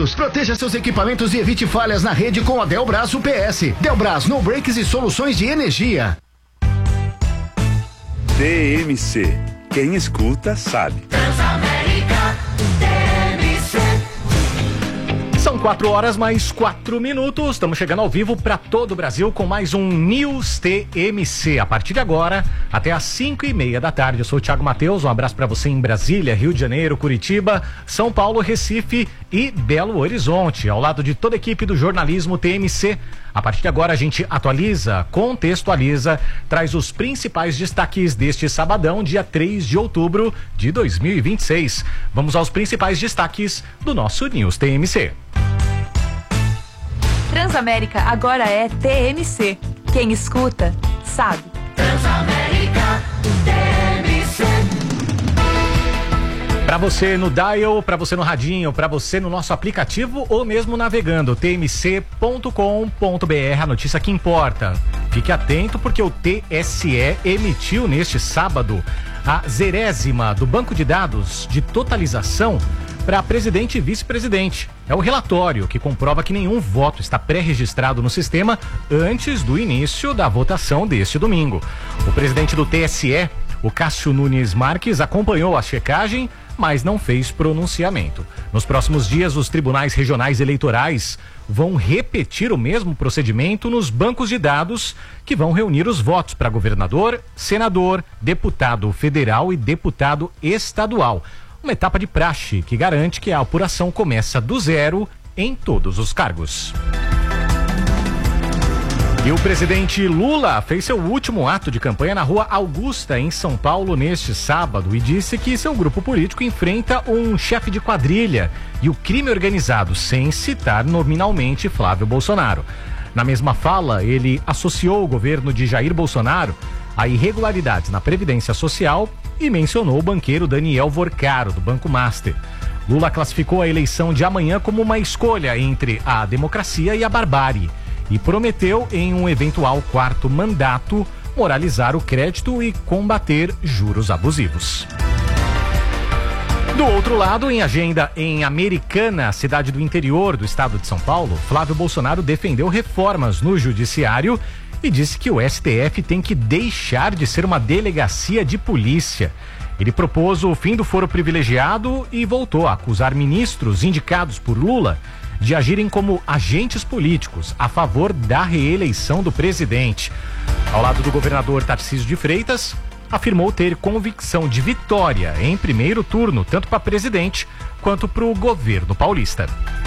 Unidos. Proteja seus equipamentos e evite falhas na rede com a Delbras UPS. Delbras, no breaks e soluções de energia. TMC. Quem escuta sabe. Transamérica TMC. São 4 horas mais 4 minutos. Estamos chegando ao vivo para todo o Brasil com mais um News TMC. A partir de agora, até às 5:30 da tarde. Eu sou o Thiago Matheus. Um abraço para você em Brasília, Rio de Janeiro, Curitiba, São Paulo, Recife e Belo Horizonte. Ao lado de toda a equipe do jornalismo TMC. A partir de agora a gente atualiza, contextualiza, traz os principais destaques deste sabadão, dia 3 de outubro de 2026. Vamos aos principais destaques do nosso News TMC. Transamérica agora é TMC. Quem escuta, sabe. Transamérica TMC. Para você no dial, para você no radinho, para você no nosso aplicativo ou mesmo navegando, tmc.com.br, a notícia que importa. Fique atento porque o TSE emitiu neste sábado a 0ª do banco de dados de totalização para presidente e vice-presidente. É o relatório que comprova que nenhum voto está pré-registrado no sistema antes do início da votação deste domingo. O presidente do TSE, o Cássio Nunes Marques, acompanhou a checagem, mas não fez pronunciamento. Nos próximos dias, os tribunais regionais eleitorais vão repetir o mesmo procedimento nos bancos de dados que vão reunir os votos para governador, senador, deputado federal e deputado estadual. Uma etapa de praxe que garante que a apuração começa do zero em todos os cargos. E o presidente Lula fez seu último ato de campanha na Rua Augusta, em São Paulo, neste sábado, e disse que seu grupo político enfrenta um chefe de quadrilha e o crime organizado, sem citar nominalmente Flávio Bolsonaro. Na mesma fala, ele associou o governo de Jair Bolsonaro a irregularidades na Previdência Social e mencionou o banqueiro Daniel Vorcaro, do Banco Master. Lula classificou a eleição de amanhã como uma escolha entre a democracia e a barbárie e prometeu, em um eventual 4º mandato, moralizar o crédito e combater juros abusivos. Do outro lado, em agenda em Americana, cidade do interior do estado de São Paulo, Flávio Bolsonaro defendeu reformas no judiciário e disse que o STF tem que deixar de ser uma delegacia de polícia. Ele propôs o fim do foro privilegiado e voltou a acusar ministros indicados por Lula de agirem como agentes políticos a favor da reeleição do presidente. Ao lado do governador Tarcísio de Freitas, afirmou ter convicção de vitória em primeiro turno, tanto para presidente quanto para o governo paulista.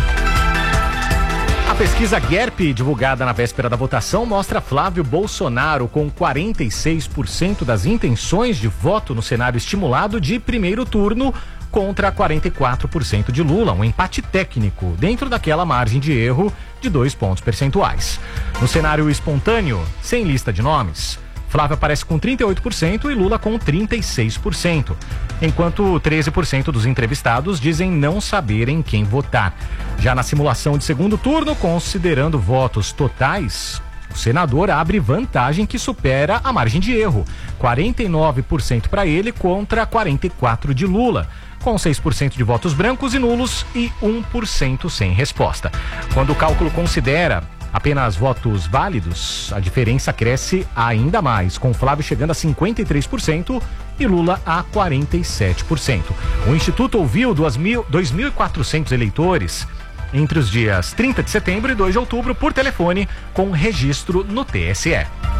A pesquisa GERP, divulgada na véspera da votação, mostra Flávio Bolsonaro com 46% das intenções de voto no cenário estimulado de primeiro turno contra 44% de Lula, um empate técnico dentro daquela margem de erro de 2 pontos percentuais. No cenário espontâneo, sem lista de nomes, Flávio aparece com 38% e Lula com 36%, enquanto 13% dos entrevistados dizem não saberem quem votar. Já na simulação de segundo turno, considerando votos totais, o senador abre vantagem que supera a margem de erro, 49% para ele contra 44% de Lula, com 6% de votos brancos e nulos e 1% sem resposta. Quando o cálculo considera apenas votos válidos, a diferença cresce ainda mais, com Flávio chegando a 53% e Lula a 47%. O Instituto ouviu 2.400 eleitores entre os dias 30 de setembro e 2 de outubro por telefone, com registro no TSE.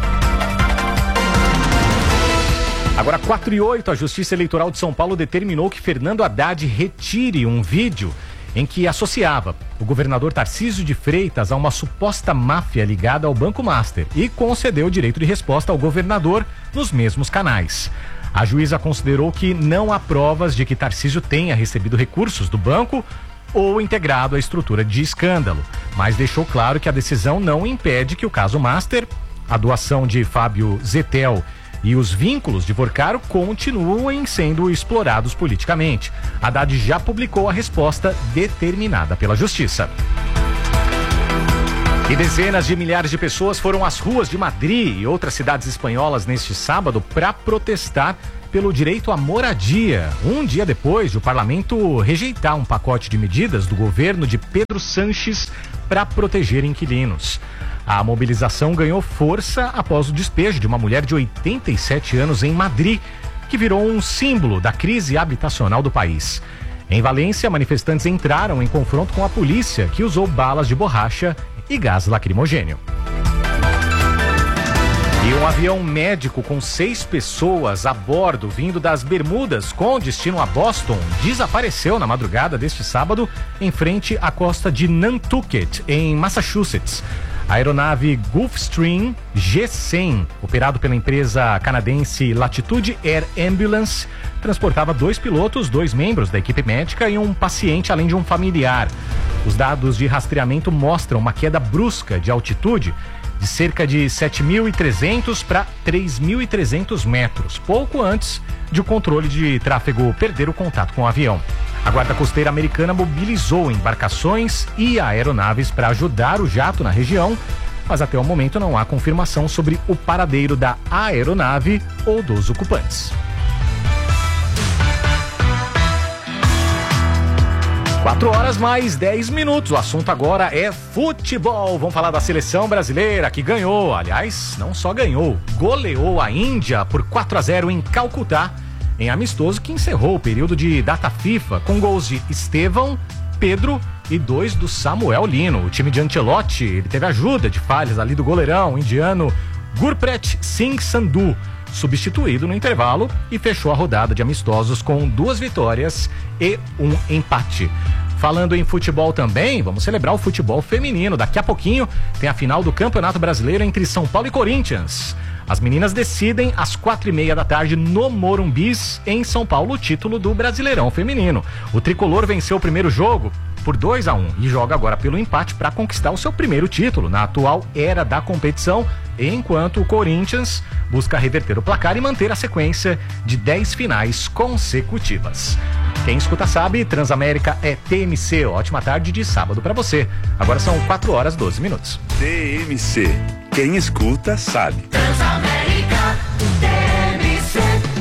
Agora, 4:08, a Justiça Eleitoral de São Paulo determinou que Fernando Haddad retire um vídeo em que associava o governador Tarcísio de Freitas a uma suposta máfia ligada ao Banco Master e concedeu o direito de resposta ao governador nos mesmos canais. A juíza considerou que não há provas de que Tarcísio tenha recebido recursos do banco ou integrado à estrutura de escândalo, mas deixou claro que a decisão não impede que o caso Master, a doação de Fábio Zettel e os vínculos de Vorcaro continuem sendo explorados politicamente. Haddad já publicou a resposta determinada pela Justiça. E dezenas de milhares de pessoas foram às ruas de Madrid e outras cidades espanholas neste sábado para protestar pelo direito à moradia, um dia depois de o parlamento rejeitar um pacote de medidas do governo de Pedro Sanches para proteger inquilinos. A mobilização ganhou força após o despejo de uma mulher de 87 anos em Madrid, que virou um símbolo da crise habitacional do país. Em Valência, manifestantes entraram em confronto com a polícia, que usou balas de borracha e gás lacrimogênio. E um avião médico com 6 pessoas a bordo, vindo das Bermudas com destino a Boston, desapareceu na madrugada deste sábado em frente à costa de Nantucket, em Massachusetts. A aeronave Gulfstream G100, operado pela empresa canadense Latitude Air Ambulance, transportava 2 pilotos, 2 membros da equipe médica e um paciente, além de um familiar. Os dados de rastreamento mostram uma queda brusca de altitude de cerca de 7.300 para 3.300 metros, pouco antes de o controle de tráfego perder o contato com o avião. A Guarda Costeira americana mobilizou embarcações e aeronaves para ajudar o jato na região, mas até o momento não há confirmação sobre o paradeiro da aeronave ou dos ocupantes. 4h mais 10. O assunto agora é futebol. Vamos falar da seleção brasileira que ganhou, aliás, não só ganhou, goleou a Índia por 4-0 em Calcutá, em amistoso que encerrou o período de data FIFA com gols de Estevão, Pedro e 2 do Samuel Lino. O time de Ancelotti, ele teve ajuda de falhas ali do goleirão indiano Gurpreet Singh Sandhu, substituído no intervalo, e fechou a rodada de amistosos com 2 vitórias e 1 empate. Falando em futebol também, vamos celebrar o futebol feminino. Daqui a pouquinho tem a final do Campeonato Brasileiro entre São Paulo e Corinthians. As meninas decidem às 4h30 no Morumbis, em São Paulo, o título do Brasileirão Feminino. O tricolor venceu o primeiro jogo por 2-1 e joga agora pelo empate para conquistar o seu primeiro título na atual era da competição, enquanto o Corinthians busca reverter o placar e manter a sequência de 10 finais consecutivas. Quem escuta sabe, Transamérica é TMC. Ótima tarde de sábado para você. Agora são 4h12. TMC. Quem escuta sabe. Transamérica, TMC.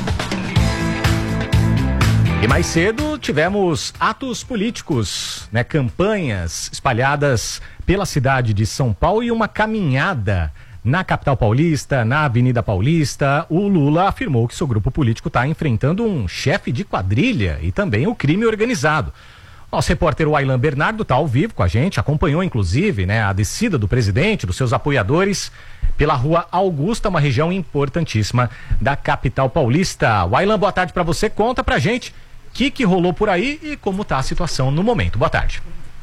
E mais cedo tivemos atos políticos, né? Campanhas espalhadas pela cidade de São Paulo e uma caminhada na capital paulista, na Avenida Paulista. O Lula afirmou que seu grupo político está enfrentando um chefe de quadrilha e também o crime organizado. Nosso repórter Wailan Bernardo está ao vivo com a gente, acompanhou inclusive, né, a descida do presidente, dos seus apoiadores, pela Rua Augusta, uma região importantíssima da capital paulista. Wailan, boa tarde para você, conta pra gente o que rolou por aí e como está a situação no momento. Boa tarde.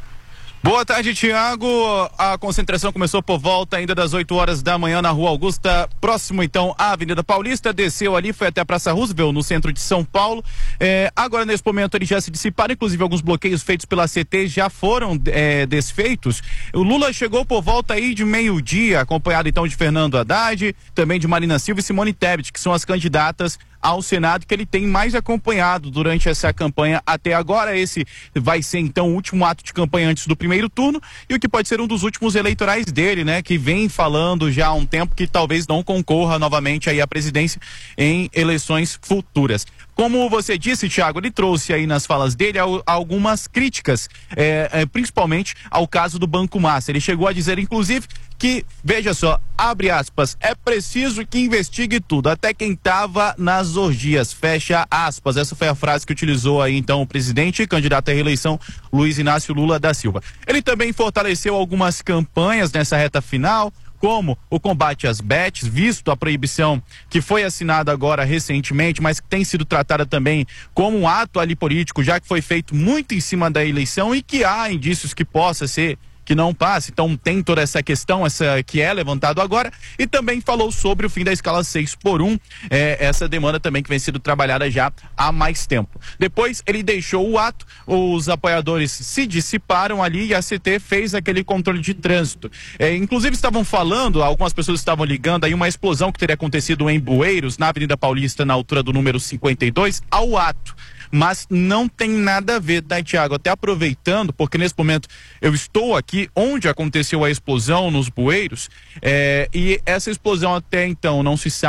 Boa tarde, Tiago. A concentração começou por volta ainda das 8h da manhã na Rua Augusta, próximo então à Avenida Paulista, desceu ali, foi até a Praça Roosevelt, no centro de São Paulo. Agora, nesse momento, eles já se dissiparam, inclusive alguns bloqueios feitos pela CT já foram desfeitos. O Lula chegou por volta aí de meio-dia, acompanhado então de Fernando Haddad, também de Marina Silva e Simone Tebet, que são as candidatas ao Senado que ele tem mais acompanhado durante essa campanha até agora. Esse vai ser então o último ato de campanha antes do primeiro turno e o que pode ser um dos últimos eleitorais dele, né? Que vem falando já há um tempo que talvez não concorra novamente aí à presidência em eleições futuras. Como você disse, Thiago, ele trouxe aí nas falas dele algumas críticas, principalmente ao caso do Banco Master. Ele chegou a dizer, inclusive, que, veja só, abre aspas, é preciso que investigue tudo, até quem estava nas orgias, fecha aspas. Essa foi a frase que utilizou aí então o presidente e candidato à reeleição, Luiz Inácio Lula da Silva. Ele também fortaleceu algumas campanhas nessa reta final, como o combate às bets, visto a proibição que foi assinada agora recentemente, mas que tem sido tratada também como um ato ali político, já que foi feito muito em cima da eleição e que há indícios que possa ser que não passe, então tem toda essa questão, essa que é levantado agora, e também falou sobre o fim da escala 6x1, essa demanda também que vem sendo trabalhada já há mais tempo. Depois ele deixou o ato, os apoiadores se dissiparam ali e a CT fez aquele controle de trânsito. Inclusive estavam falando, algumas pessoas estavam ligando aí uma explosão que teria acontecido em Bueiros, na Avenida Paulista, na altura do número 52, ao ato. Mas não tem nada a ver, tá, Thiago? Até aproveitando, porque nesse momento eu estou aqui onde aconteceu a explosão nos Bueiros, e essa explosão até então não se sabe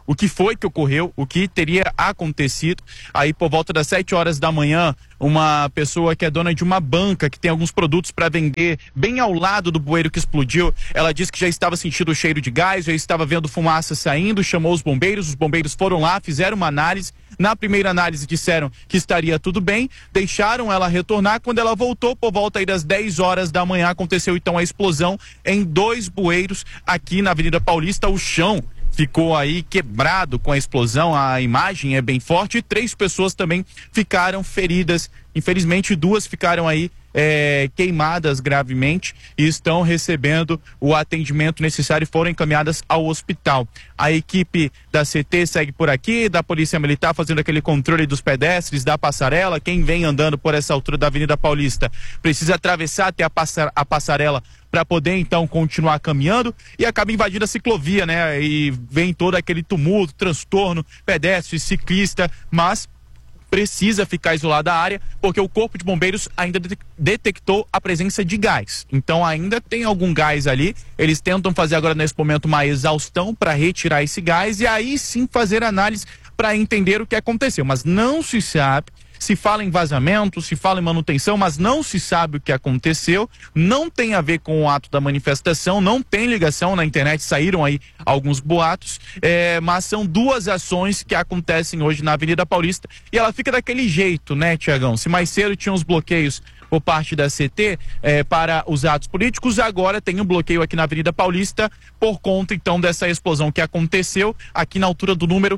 o que foi que ocorreu, o que teria acontecido. Aí por volta das 7 horas da manhã, uma pessoa que é dona de uma banca, que tem alguns produtos para vender, bem ao lado do bueiro que explodiu, ela disse que já estava sentindo o cheiro de gás, já estava vendo fumaça saindo, chamou os bombeiros foram lá, fizeram uma análise. Na primeira análise disseram que estaria tudo bem, deixaram ela retornar. Quando ela voltou, por volta aí das 10 horas da manhã, aconteceu então a explosão em 2 bueiros aqui na Avenida Paulista. O chão ficou aí quebrado com a explosão, a imagem é bem forte, e 3 pessoas também ficaram feridas. Infelizmente 2 ficaram aí queimadas gravemente e estão recebendo o atendimento necessário e foram encaminhadas ao hospital. A equipe da CT segue por aqui, da Polícia Militar, fazendo aquele controle dos pedestres, da passarela. Quem vem andando por essa altura da Avenida Paulista precisa atravessar até a passarela para poder então continuar caminhando, e acaba invadindo a ciclovia, né? E vem todo aquele tumulto, transtorno, pedestre, ciclista, mas precisa ficar isolada a área, porque o Corpo de Bombeiros ainda detectou a presença de gás. Então ainda tem algum gás ali. Eles tentam fazer agora nesse momento uma exaustão para retirar esse gás e aí sim fazer análise para entender o que aconteceu. Mas não se sabe. Se fala em vazamento, se fala em manutenção, mas não se sabe o que aconteceu, não tem a ver com o ato da manifestação, não tem ligação. Na internet saíram aí alguns boatos, mas são 2 ações que acontecem hoje na Avenida Paulista e ela fica daquele jeito, né, Tiagão? Se mais cedo tinha os bloqueios por parte da CT para os atos políticos, agora tem um bloqueio aqui na Avenida Paulista por conta então dessa explosão que aconteceu aqui na altura do número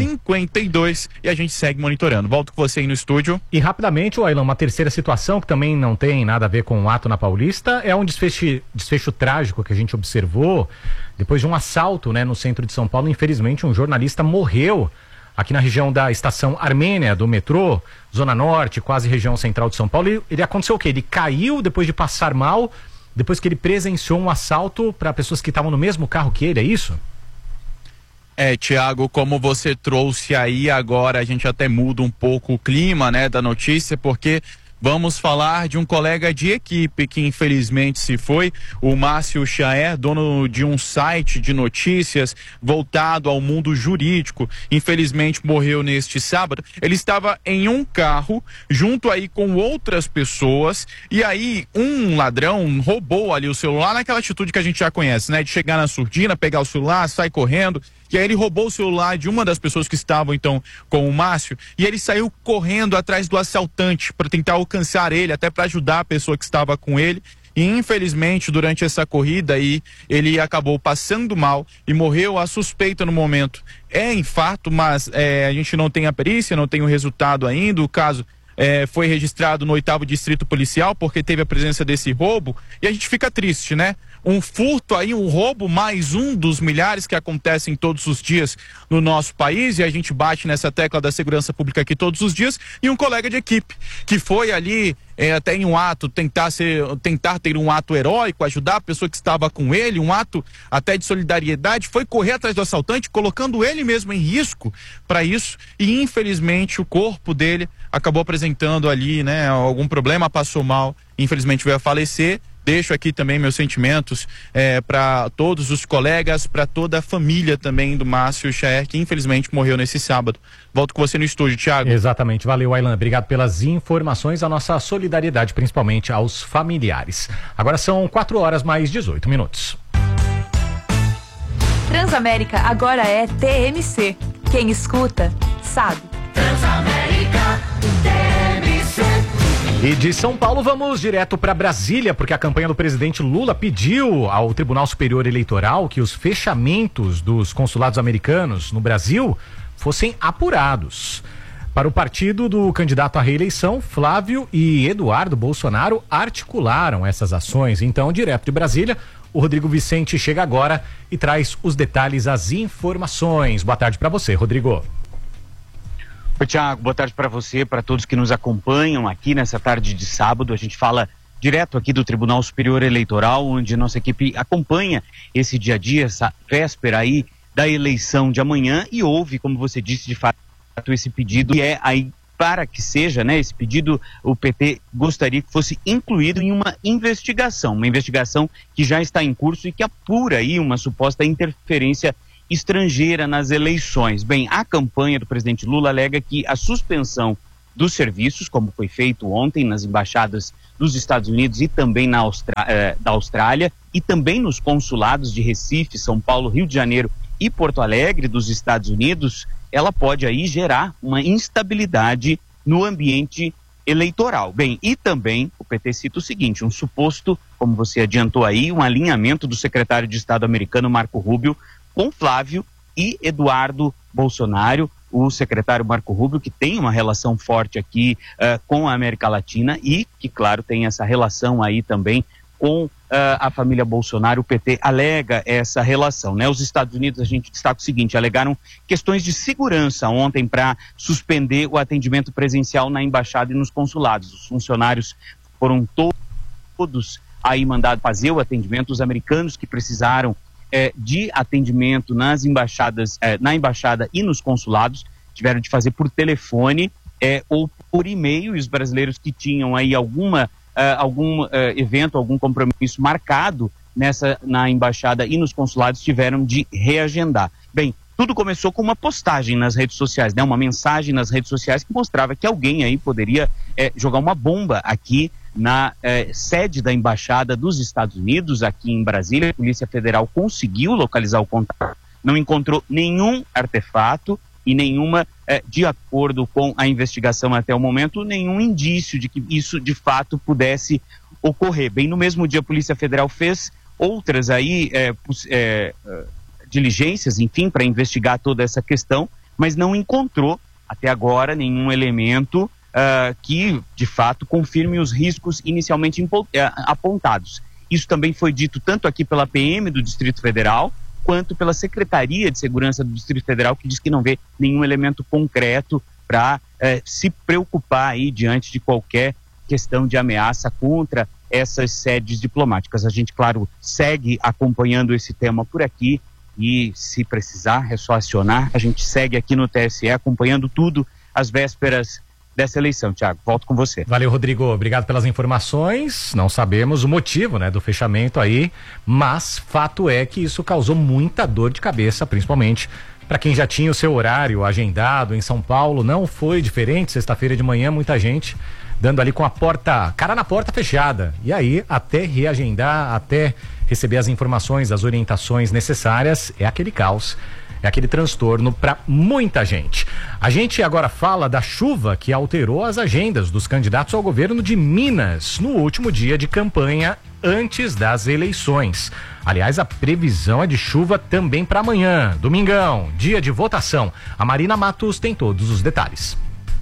52 e a gente segue monitorando. Volto com você aí no estúdio. E rapidamente, Ailão, uma terceira situação que também não tem nada a ver com o ato na Paulista, é um desfecho trágico que a gente observou depois de um assalto, né, no centro de São Paulo. Infelizmente, um jornalista morreu aqui na região da estação Armênia, do metrô, Zona Norte, quase região central de São Paulo. Ele aconteceu o quê? Ele caiu depois de passar mal, depois que ele presenciou um assalto para pessoas que estavam no mesmo carro que ele, é isso? Tiago, como você trouxe aí agora, a gente até muda um pouco o clima, né, da notícia, porque vamos falar de um colega de equipe que infelizmente se foi, o Márcio Chaer, dono de um site de notícias voltado ao mundo jurídico. Infelizmente morreu neste sábado. Ele estava em um carro junto aí com outras pessoas e aí um ladrão roubou ali o celular naquela atitude que a gente já conhece, né? De chegar na surdina, pegar o celular, sair correndo. E aí ele roubou o celular de uma das pessoas que estavam então com o Márcio e ele saiu correndo atrás do assaltante para tentar alcançar ele, até para ajudar a pessoa que estava com ele. E infelizmente durante essa corrida aí ele acabou passando mal e morreu. A suspeita no momento é infarto, mas a gente não tem a perícia, não tem o resultado ainda. O caso foi registrado no 8º Distrito Policial porque teve a presença desse roubo e a gente fica triste, né? Um furto aí, um roubo, mais um dos milhares que acontecem todos os dias no nosso país, e a gente bate nessa tecla da segurança pública aqui todos os dias. E um colega de equipe que foi ali até em um ato, tentar ter um ato heróico, ajudar a pessoa que estava com ele, um ato até de solidariedade, foi correr atrás do assaltante, colocando ele mesmo em risco para isso, e infelizmente o corpo dele acabou apresentando ali, né, algum problema, passou mal, infelizmente veio a falecer. Deixo aqui também meus sentimentos para todos os colegas, para toda a família também do Márcio Chaer, que infelizmente morreu nesse sábado. Volto com você no estúdio, Thiago. Exatamente, valeu, Ailan, obrigado pelas informações, a nossa solidariedade principalmente aos familiares. Agora são 4h mais 18. Transamérica agora é TMC. Quem escuta, sabe. Transamérica, TMC. E de São Paulo vamos direto para Brasília, porque a campanha do presidente Lula pediu ao Tribunal Superior Eleitoral que os fechamentos dos consulados americanos no Brasil fossem apurados. Para o partido do candidato à reeleição, Flávio e Eduardo Bolsonaro articularam essas ações. Então, direto de Brasília, o Rodrigo Vicente chega agora e traz os detalhes, as informações. Boa tarde para você, Rodrigo. Oi, Thiago, boa tarde para você, para todos que nos acompanham aqui nessa tarde de sábado. A gente fala direto aqui do Tribunal Superior Eleitoral, onde nossa equipe acompanha esse dia a dia, essa véspera aí da eleição de amanhã, e houve, como você disse, de fato, esse pedido, e é aí para que seja, né, esse pedido, o PT gostaria que fosse incluído em uma investigação que já está em curso e que apura aí uma suposta interferência estrangeira nas eleições. Bem, a campanha do presidente Lula alega que a suspensão dos serviços, como foi feito ontem nas embaixadas dos Estados Unidos e também da Austrália, e também nos consulados de Recife, São Paulo, Rio de Janeiro e Porto Alegre dos Estados Unidos, ela pode aí gerar uma instabilidade no ambiente eleitoral. Bem, e também o PT cita o seguinte, um suposto, como você adiantou aí, um alinhamento do secretário de Estado americano Marco Rubio com Flávio e Eduardo Bolsonaro, o secretário Marco Rubio, que tem uma relação forte aqui com a América Latina e que, claro, tem essa relação aí também com a família Bolsonaro. O PT alega essa relação, né? Os Estados Unidos, a gente destaca o seguinte, alegaram questões de segurança ontem para suspender o atendimento presencial na embaixada e nos consulados. Os funcionários foram todos aí mandados fazer o atendimento, os americanos que precisaram de atendimento nas embaixadas, na embaixada e nos consulados, tiveram de fazer por telefone ou por e-mail, e os brasileiros que tinham aí algum evento, algum compromisso marcado na embaixada e nos consulados tiveram de reagendar. Bem, tudo começou com uma postagem nas redes sociais, né? Uma mensagem nas redes sociais que mostrava que alguém aí poderia jogar uma bomba aqui na sede da Embaixada dos Estados Unidos, aqui em Brasília. A Polícia Federal conseguiu localizar o contato, não encontrou nenhum artefato e nenhuma, de acordo com a investigação até o momento, nenhum indício de que isso de fato pudesse ocorrer. Bem, no mesmo dia a Polícia Federal fez outras aí diligências, enfim, para investigar toda essa questão, mas não encontrou até agora nenhum elemento que, de fato, confirme os riscos inicialmente apontados. Isso também foi dito tanto aqui pela PM do Distrito Federal, quanto pela Secretaria de Segurança do Distrito Federal, que diz que não vê nenhum elemento concreto para se preocupar aí diante de qualquer questão de ameaça contra essas sedes diplomáticas. A gente, claro, segue acompanhando esse tema por aqui e, se precisar, é só acionar. A gente segue aqui no TSE acompanhando tudo às vésperas dessa eleição. Tiago, volto com você. Valeu, Rodrigo. Obrigado pelas informações. Não sabemos o motivo, né, do fechamento aí, mas fato é que isso causou muita dor de cabeça, principalmente para quem já tinha o seu horário agendado em São Paulo. Não foi diferente. Sexta-feira de manhã, muita gente dando ali com a cara na porta fechada. E aí, até reagendar, até receber as informações, as orientações necessárias, é aquele caos. É aquele transtorno para muita gente. A gente agora fala da chuva que alterou as agendas dos candidatos ao governo de Minas no último dia de campanha antes das eleições. Aliás, a previsão é de chuva também para amanhã, domingão, dia de votação. A Marina Matos tem todos os detalhes.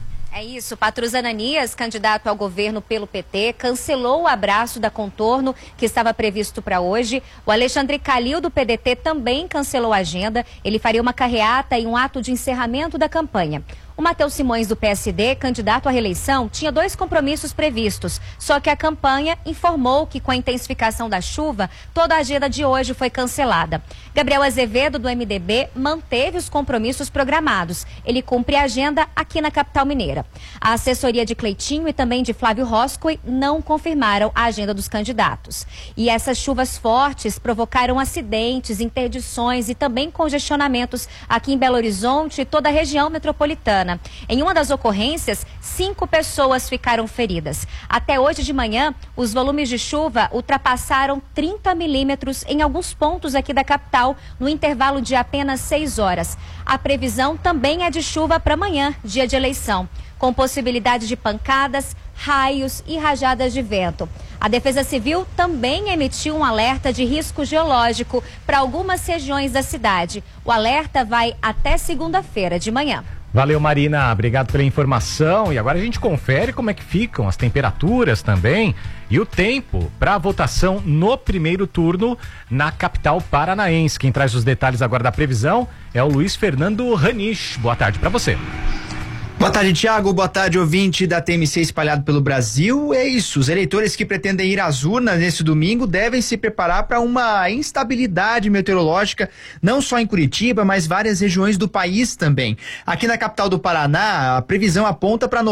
É isso, Patrus Ananias, candidato ao governo pelo PT, cancelou o abraço da Contorno que estava previsto para hoje. O Alexandre Calil, do PDT, também cancelou a agenda. Ele faria uma carreata e um ato de encerramento da campanha. O Matheus Simões, do PSD, candidato à reeleição, tinha 2 compromissos previstos, só que a campanha informou que, com a intensificação da chuva, toda a agenda de hoje foi cancelada. Gabriel Azevedo, do MDB, manteve os compromissos programados. Ele cumpre a agenda aqui na capital mineira. A assessoria de Cleitinho e também de Flávio Roscoe não confirmaram a agenda dos candidatos. E essas chuvas fortes provocaram acidentes, interdições e também congestionamentos aqui em Belo Horizonte e toda a região metropolitana. Em uma das ocorrências, 5 pessoas ficaram feridas. Até hoje de manhã, os volumes de chuva ultrapassaram 30 milímetros em alguns pontos aqui da capital, no intervalo de apenas 6 horas. A previsão também é de chuva para amanhã, dia de eleição, com possibilidade de pancadas, raios e rajadas de vento. A Defesa Civil também emitiu um alerta de risco geológico para algumas regiões da cidade. O alerta vai até segunda-feira de manhã. Valeu, Marina, obrigado pela informação. E agora a gente confere como é que ficam as temperaturas também e o tempo para a votação no primeiro turno na capital paranaense. Quem traz os detalhes agora da previsão é o Luiz Fernando Ranich. Boa tarde para você. Boa tarde, Thiago. Boa tarde, ouvinte da TMC espalhado pelo Brasil. É isso, os eleitores que pretendem ir às urnas nesse domingo devem se preparar para uma instabilidade meteorológica, não só em Curitiba, mas várias regiões do país também. Aqui na capital do Paraná, a previsão aponta para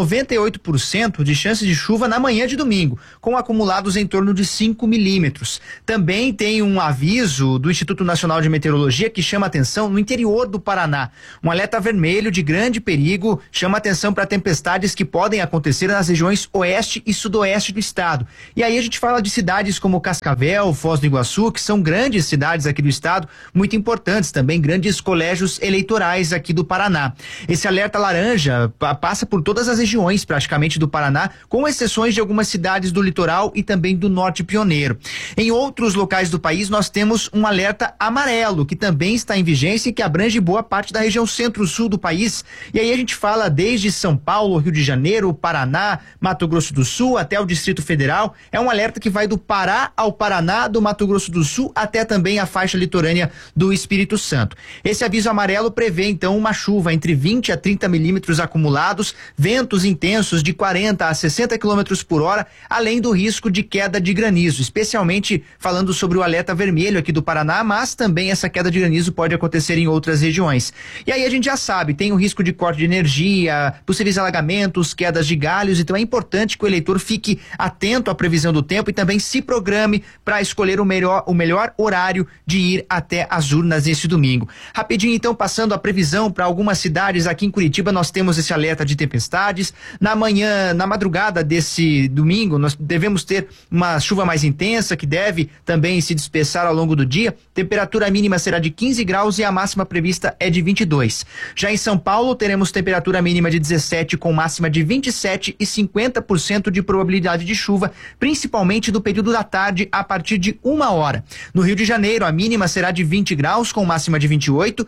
98% de chances de chuva na manhã de domingo, com acumulados em torno de 5 milímetros. Também tem um aviso do Instituto Nacional de Meteorologia que chama atenção no interior do Paraná. Um alerta vermelho de grande perigo chama atenção para tempestades que podem acontecer nas regiões oeste e sudoeste do estado. E aí a gente fala de cidades como Cascavel, Foz do Iguaçu, que são grandes cidades aqui do estado, muito importantes também, grandes colégios eleitorais aqui do Paraná. Esse alerta laranja passa por todas as regiões praticamente do Paraná, com exceções de algumas cidades do litoral e também do norte pioneiro. Em outros locais do país nós temos um alerta amarelo, que também está em vigência e que abrange boa parte da região centro-sul do país. E aí a gente fala desde São Paulo, Rio de Janeiro, Paraná, Mato Grosso do Sul, até o Distrito Federal. É um alerta que vai do Pará ao Paraná, do Mato Grosso do Sul, até também a faixa litorânea do Espírito Santo. Esse aviso amarelo prevê, então, uma chuva entre 20 a 30 milímetros acumulados, ventos intensos de 40 a 60 quilômetros por hora, além do risco de queda de granizo, especialmente falando sobre o alerta vermelho aqui do Paraná, mas também essa queda de granizo pode acontecer em outras regiões. E aí a gente já sabe, tem o risco de corte de energia, possíveis alagamentos, quedas de galhos, então é importante que o eleitor fique atento à previsão do tempo e também se programe para escolher o melhor horário de ir até as urnas nesse domingo. Rapidinho então, passando a previsão para algumas cidades aqui em Curitiba, nós temos esse alerta de tempestades. Na madrugada desse domingo, nós devemos ter uma chuva mais intensa que deve também se dispersar ao longo do dia. Temperatura mínima será de 15 graus e a máxima prevista é de 22. Já em São Paulo, teremos temperatura mínima de 17 com máxima de 27 e 50% de probabilidade de chuva, principalmente do período da tarde a partir de 1h. No Rio de Janeiro, a mínima será de 20 graus com máxima de 28,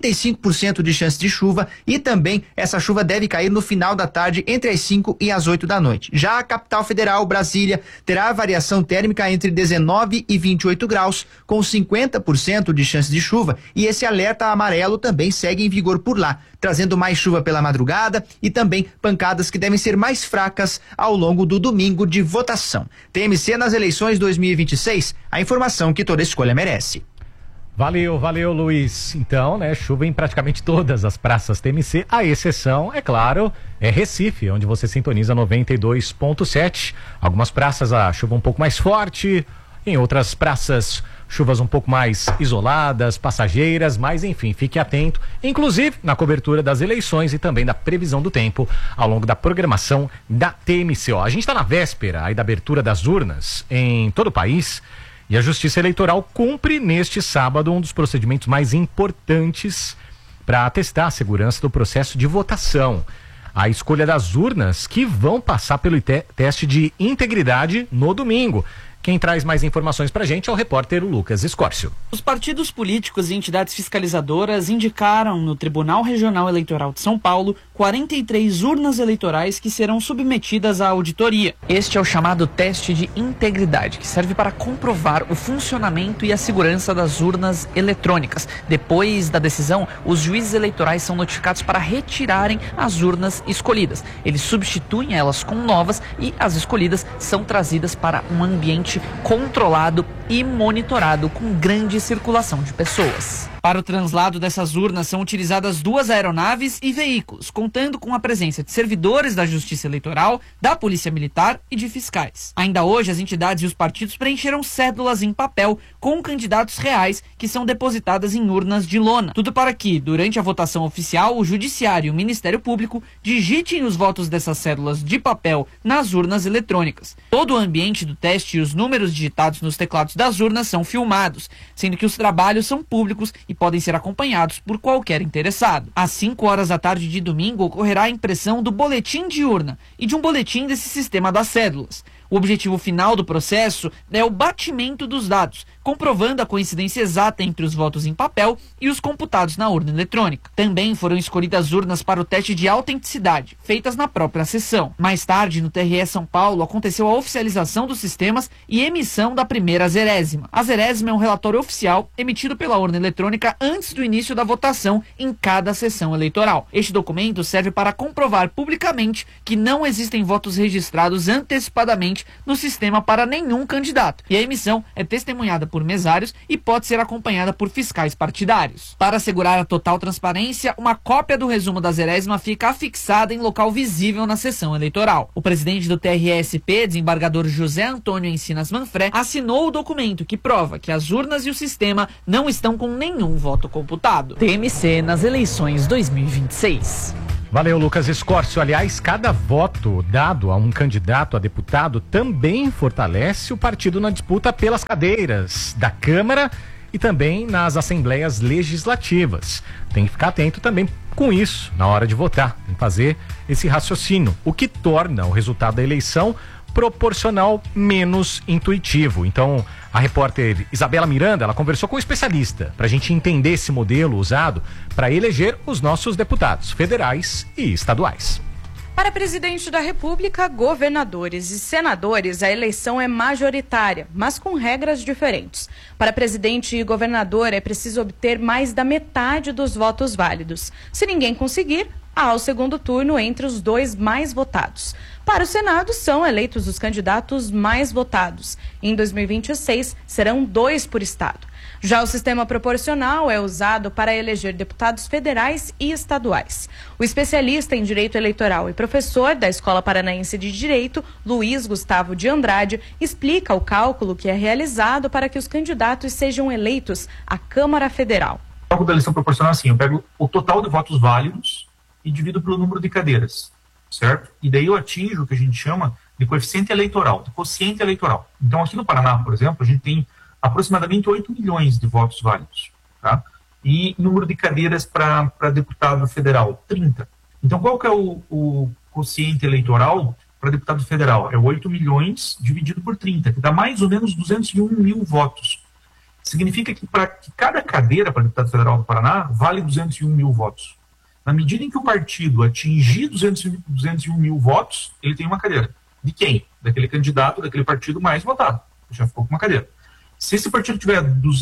35% de chance de chuva e também essa chuva deve cair no final da tarde entre as 5 e as 8 da noite. Já a capital federal, Brasília, terá variação térmica entre 19 e 28 graus com 50% de chance de chuva e esse alerta amarelo também segue em vigor por lá, trazendo mais chuva pela madrugada e também pancadas que devem ser mais fracas ao longo do domingo de votação. TMC nas eleições 2026, a informação que toda escolha merece. Valeu, Luiz. Então, chuva em praticamente todas as praças TMC, a exceção, é claro, é Recife, onde você sintoniza 92.7. Algumas praças a chuva um pouco mais forte, em outras praças chuvas um pouco mais isoladas, passageiras, mas enfim, fique atento, inclusive na cobertura das eleições e também da previsão do tempo ao longo da programação da TMC. A gente está na véspera aí da abertura das urnas em todo o país e a Justiça Eleitoral cumpre neste sábado um dos procedimentos mais importantes para atestar a segurança do processo de votação. A escolha das urnas que vão passar pelo teste de integridade no domingo. Quem traz mais informações pra gente é o repórter Lucas Escórcio. Os partidos políticos e entidades fiscalizadoras indicaram no Tribunal Regional Eleitoral de São Paulo 43 urnas eleitorais que serão submetidas à auditoria. Este é o chamado teste de integridade, que serve para comprovar o funcionamento e a segurança das urnas eletrônicas. Depois da decisão, os juízes eleitorais são notificados para retirarem as urnas escolhidas. Eles substituem elas com novas e as escolhidas são trazidas para um ambiente controlado e monitorado com grande circulação de pessoas. Para o translado dessas urnas são utilizadas 2 aeronaves e veículos, contando com a presença de servidores da Justiça Eleitoral, da Polícia Militar e de fiscais. Ainda hoje, as entidades e os partidos preencheram cédulas em papel com candidatos reais que são depositadas em urnas de lona. Tudo para que, durante a votação oficial, o Judiciário e o Ministério Público digitem os votos dessas cédulas de papel nas urnas eletrônicas. Todo o ambiente do teste e os números digitados nos teclados das urnas são filmados, sendo que os trabalhos são públicos e podem ser acompanhados por qualquer interessado. Às 5h da tarde de domingo ocorrerá a impressão do boletim de urna e de um boletim desse sistema das cédulas. O objetivo final do processo é o batimento dos dados, comprovando a coincidência exata entre os votos em papel e os computados na urna eletrônica. Também foram escolhidas urnas para o teste de autenticidade, feitas na própria sessão. Mais tarde, no TRE São Paulo, aconteceu a oficialização dos sistemas e emissão da primeira zerésima. A zerésima é um relatório oficial emitido pela urna eletrônica antes do início da votação em cada sessão eleitoral. Este documento serve para comprovar publicamente que não existem votos registrados antecipadamente no sistema para nenhum candidato, e a emissão é testemunhada por mesários e pode ser acompanhada por fiscais partidários. Para assegurar a total transparência, uma cópia do resumo da zerésima fica afixada em local visível na sessão eleitoral. O presidente do TRE-SP, desembargador José Antônio Encinas Manfré, assinou o documento que prova que as urnas e o sistema não estão com nenhum voto computado. TMC nas eleições 2026. Valeu, Lucas Escórcio. Aliás, cada voto dado a um candidato a deputado também fortalece o partido na disputa pelas cadeiras da Câmara e também nas assembleias legislativas. Tem que ficar atento também com isso na hora de votar, em fazer esse raciocínio, o que torna o resultado da eleição proporcional menos intuitivo. Então, a repórter Isabela Miranda, ela conversou com um especialista para a gente entender esse modelo usado para eleger os nossos deputados federais e estaduais. Para presidente da República, governadores e senadores, a eleição é majoritária, mas com regras diferentes. Para presidente e governador, é preciso obter mais da metade dos votos válidos. Se ninguém conseguir, há o segundo turno entre os dois mais votados. Para o Senado, são eleitos os candidatos mais votados. Em 2026, serão 2 por estado. Já o sistema proporcional é usado para eleger deputados federais e estaduais. O especialista em direito eleitoral e professor da Escola Paranaense de Direito, Luiz Gustavo de Andrade, explica o cálculo que é realizado para que os candidatos sejam eleitos à Câmara Federal. O cálculo da eleição proporcional é assim: eu pego o total de votos válidos e divido pelo número de cadeiras, certo? E daí eu atinjo o que a gente chama de coeficiente eleitoral, de quociente eleitoral. Então, aqui no Paraná, por exemplo, a gente tem aproximadamente 8 milhões de votos válidos, tá? E número de cadeiras para deputado federal, 30. Então, qual que é o quociente eleitoral para deputado federal? É 8 milhões dividido por 30, que dá mais ou menos 201 mil votos. Significa que para cada cadeira para deputado federal do Paraná vale 201 mil votos. Na medida em que o partido atingir 201 mil votos, ele tem uma cadeira. De quem? Daquele candidato, daquele partido mais votado. Já ficou com uma cadeira. Se esse partido tiver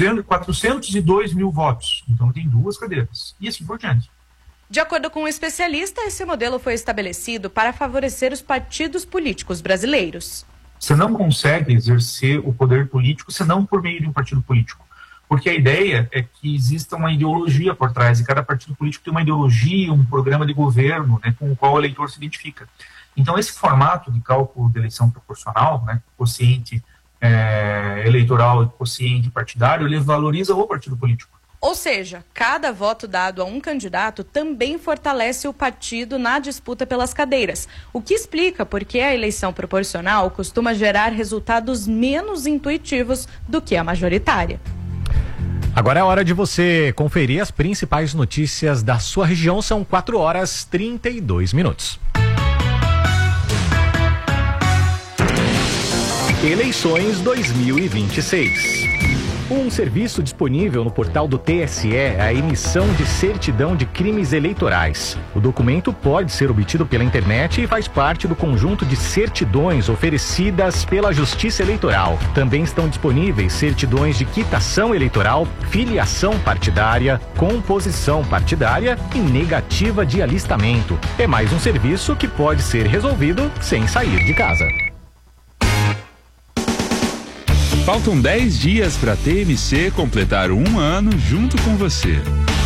402 mil votos, então tem 2 cadeiras. E assim por diante. De acordo com o especialista, esse modelo foi estabelecido para favorecer os partidos políticos brasileiros. Você não consegue exercer o poder político senão por meio de um partido político. Porque a ideia é que exista uma ideologia por trás, e cada partido político tem uma ideologia, um programa de governo, né, com o qual o eleitor se identifica. Então, esse formato de cálculo de eleição proporcional, né, quociente eleitoral e quociente partidário, ele valoriza o partido político. Ou seja, cada voto dado a um candidato também fortalece o partido na disputa pelas cadeiras, o que explica por que a eleição proporcional costuma gerar resultados menos intuitivos do que a majoritária. Agora é hora de você conferir as principais notícias da sua região. São 4h32. Eleições 2026. Um serviço disponível no portal do TSE é a emissão de certidão de crimes eleitorais. O documento pode ser obtido pela internet e faz parte do conjunto de certidões oferecidas pela Justiça Eleitoral. Também estão disponíveis certidões de quitação eleitoral, filiação partidária, composição partidária e negativa de alistamento. É mais um serviço que pode ser resolvido sem sair de casa. Faltam 10 dias para a TMC completar 1 ano junto com você.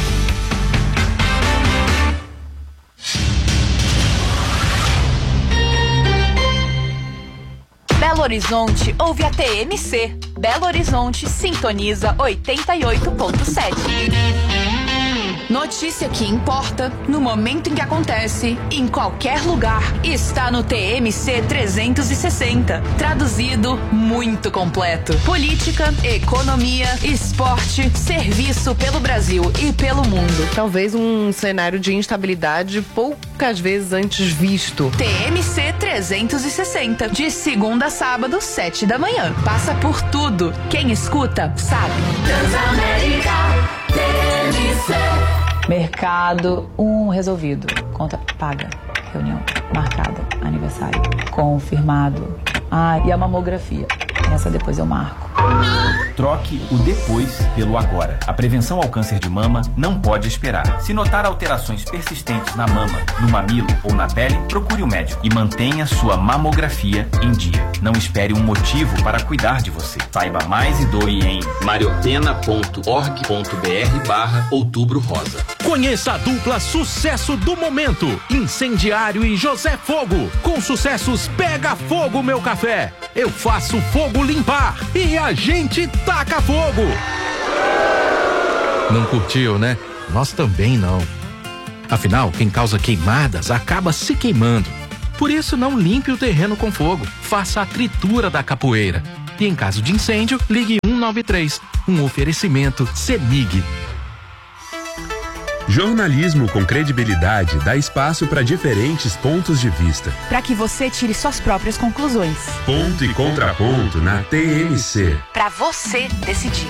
Belo Horizonte ouve a TMC. Belo Horizonte sintoniza 88.7. Notícia que importa, no momento em que acontece, em qualquer lugar, está no TMC 360. Traduzido, muito completo. Política, economia, esporte, serviço pelo Brasil e pelo mundo. Talvez um cenário de instabilidade poucas vezes antes visto. TMC 360. De segunda a sábado, 7 da manhã. Passa por tudo. Quem escuta, sabe. Transamérica TMC. Mercado, resolvido. Conta paga. Reunião marcada. Aniversário confirmado. E a mamografia. Essa depois eu marco. Troque o depois pelo agora. A prevenção ao câncer de mama não pode esperar. Se notar alterações persistentes na mama, no mamilo ou na pele, procure o médico e mantenha sua mamografia em dia. Não espere um motivo para cuidar de você. Saiba mais e doe em mariopena.org.br/Outubro Rosa. Conheça a dupla sucesso do momento, Incendiário e José Fogo. Com sucessos Pega Fogo Meu Café, Eu Faço Fogo Limpar e a gente taca fogo. Não curtiu, né? Nós também não. Afinal, quem causa queimadas acaba se queimando. Por isso, não limpe o terreno com fogo. Faça a tritura da capoeira. E em caso de incêndio, ligue 193. Um oferecimento CEMIG. Jornalismo com credibilidade dá espaço para diferentes pontos de vista. Para que você tire suas próprias conclusões. Ponto e contraponto na TMC. Para você decidir.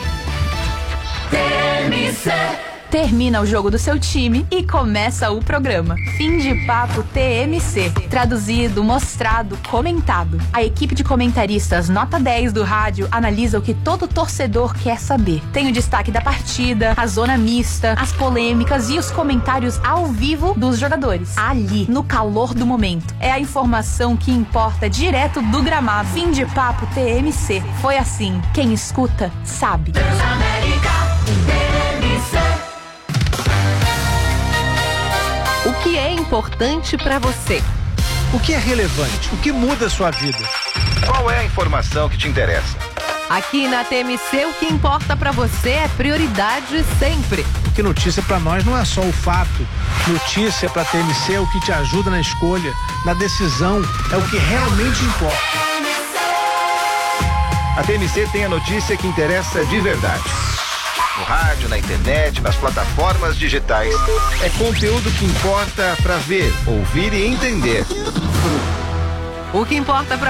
TMC. Termina o jogo do seu time e começa o programa. Fim de papo TMC. Traduzido, mostrado, comentado. A equipe de comentaristas nota 10 do rádio analisa o que todo torcedor quer saber. Tem o destaque da partida, a zona mista, as polêmicas e os comentários ao vivo dos jogadores. Ali, no calor do momento. É a informação que importa direto do gramado. Fim de papo TMC. Foi assim. Quem escuta, sabe. Transamérica TMC. O que é importante para você? O que é relevante? O que muda a sua vida? Qual é a informação que te interessa? Aqui na TMC, o que importa para você é prioridade sempre. Porque notícia para nós não é só o fato. Notícia para TMC é o que te ajuda na escolha, na decisão, é o que realmente importa. A TMC tem a notícia que interessa de verdade. No rádio, na internet, nas plataformas digitais. É conteúdo que importa para ver, ouvir e entender. O que importa para